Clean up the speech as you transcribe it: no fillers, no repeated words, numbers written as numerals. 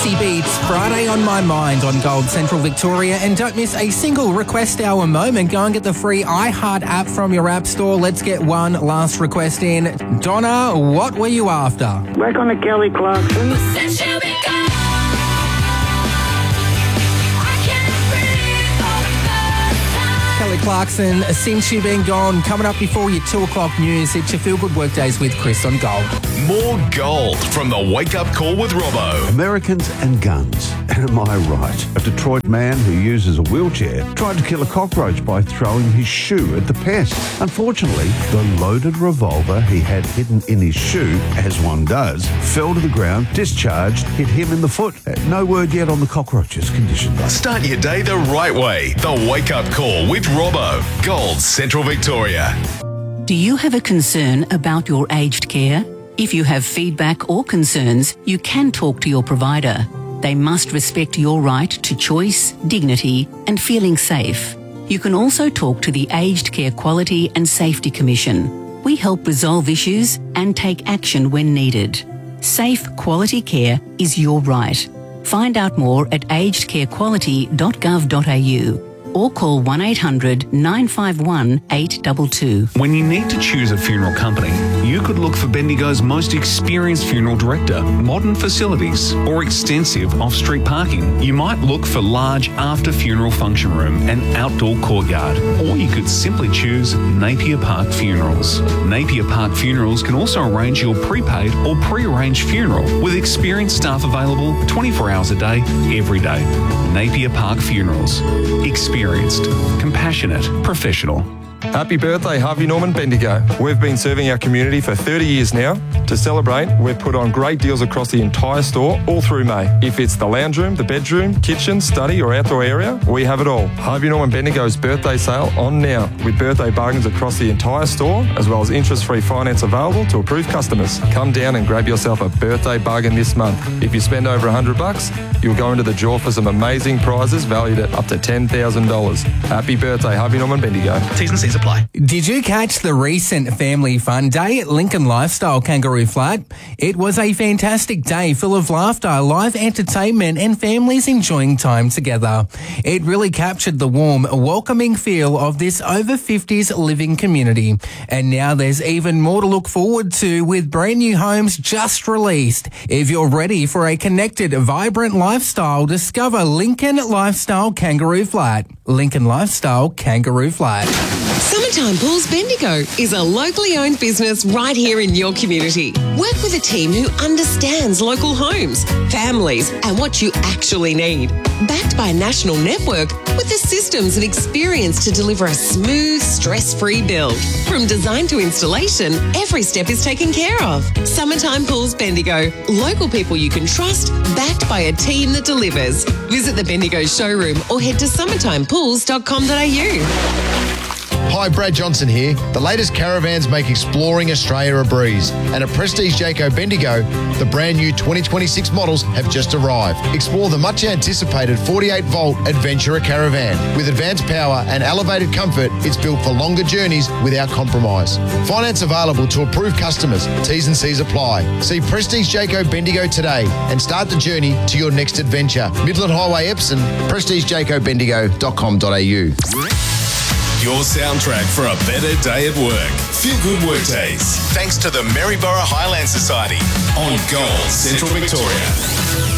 Juicy Beats, Friday on My Mind on Gold Central Victoria. And don't miss a single request hour moment. Go and get the free iHeart app from your app store. Let's get one last request in. Donna, what were you after? Work on the Kelly Clarkson. Kelly Clarkson, Since You've Been Gone, coming up before your 2 o'clock news. It's your Feel Good Workdays with Chris on Gold. More gold from the Wake Up Call with Robbo. Americans and guns. Am I right? A Detroit man who uses a wheelchair tried to kill a cockroach by throwing his shoe at the pest. Unfortunately, the loaded revolver he had hidden in his shoe, as one does, fell to the ground, discharged, hit him in the foot. No word yet on the cockroach's condition, though. Start your day the right way. The Wake Up Call with Robbo. Gold Central Victoria. Do you have a concern about your aged care? If you have feedback or concerns, you can talk to your provider. They must respect your right to choice, dignity, and feeling safe. You can also talk to the Aged Care Quality and Safety Commission. We help resolve issues and take action when needed. Safe, quality care is your right. Find out more at agedcarequality.gov.au or call 1800 951 822. When you need to choose a funeral company, you could look for Bendigo's most experienced funeral director, modern facilities, or extensive off-street parking. You might look for large after-funeral function room and outdoor courtyard, or you could simply choose Napier Park Funerals. Napier Park Funerals can also arrange your prepaid or pre-arranged funeral with experienced staff available 24 hours a day, every day. Napier Park Funerals. Experienced, compassionate, professional. Happy birthday, Harvey Norman Bendigo. We've been serving our community for 30 years now. To celebrate, we've put on great deals across the entire store all through May. If it's the lounge room, the bedroom, kitchen, study or outdoor area, we have it all. Harvey Norman Bendigo's birthday sale on now with birthday bargains across the entire store as well as interest-free finance available to approved customers. Come down and grab yourself a birthday bargain this month. If you spend over $100, you'll go into the draw for some amazing prizes valued at up to $10,000. Happy birthday, Harvey Norman Bendigo. T's and C's apply. Did you catch the recent Family Fun Day at Lincoln Lifestyle Kangaroo Flat? It was a fantastic day full of laughter, live entertainment and families enjoying time together. It really captured the warm, welcoming feel of this over 50s living community. And now there's even more to look forward to with brand new homes just released. If you're ready for a connected, vibrant lifestyle, discover Lincoln Lifestyle Kangaroo Flat. Lincoln Lifestyle Kangaroo Flat. Summertime Pools Bendigo is a locally owned business right here in your community. Work with a team who understands local homes, families, and what you actually need. Backed by a national network with the systems and experience to deliver a smooth, stress-free build. From design to installation, every step is taken care of. Summertime Pools Bendigo. Local people you can trust, backed by a team that delivers. Visit the Bendigo showroom or head to summertimepools.com.au. Hi, Brad Johnson here. The latest caravans make exploring Australia a breeze. And at Prestige Jayco Bendigo, the brand new 2026 models have just arrived. Explore the much anticipated 48-volt Adventurer Caravan. With advanced power and elevated comfort, it's built for longer journeys without compromise. Finance available to approved customers. T's and C's apply. See Prestige Jayco Bendigo today and start the journey to your next adventure. Midland Highway, Epsom, prestigejaycobendigo.com.au. Your soundtrack for a better day at work. Feel Good Workdays. Thanks to the Maryborough Highland Society on Gold Central Victoria.